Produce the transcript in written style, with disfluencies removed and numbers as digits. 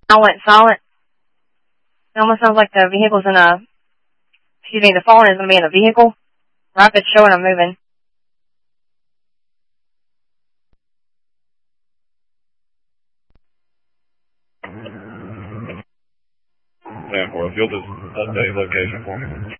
I went silent. It almost sounds like the vehicle's in a, the phone is going to be in a vehicle. Rapid showing I'm moving. Yeah, for a field is update location for me.